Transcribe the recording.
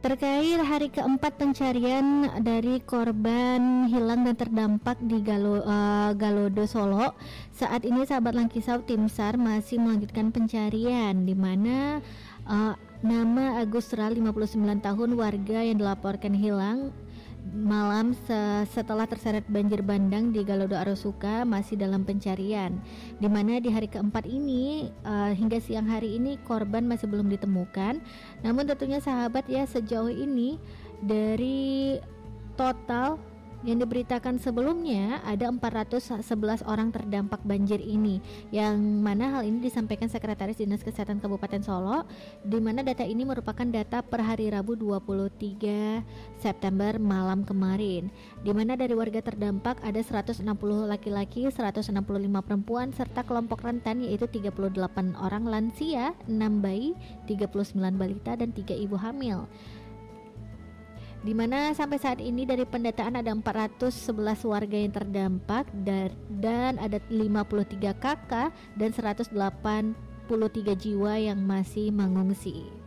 Terkait hari keempat pencarian dari korban hilang dan terdampak di Galodo Solo, saat ini sahabat Langkisau tim SAR masih melanjutkan pencarian di mana nama Agus Ral 59 tahun warga yang dilaporkan hilang malam setelah terseret banjir bandang di Galodo Arosuka masih dalam pencarian, di mana di hari keempat ini hingga siang hari ini korban masih belum ditemukan. Namun tentunya sahabat ya, sejauh ini dari total yang diberitakan sebelumnya ada 411 orang terdampak banjir ini, yang mana hal ini disampaikan Sekretaris Dinas Kesehatan Kabupaten Solo, di mana data ini merupakan data per hari Rabu 23 September malam kemarin, di mana dari warga terdampak ada 160 laki-laki, 165 perempuan, serta kelompok rentan yaitu 38 orang lansia, 6 bayi, 39 balita, dan 3 ibu hamil. Di mana sampai saat ini dari pendataan ada 411 warga yang terdampak dan ada 53 kakak dan 183 jiwa yang masih mengungsi.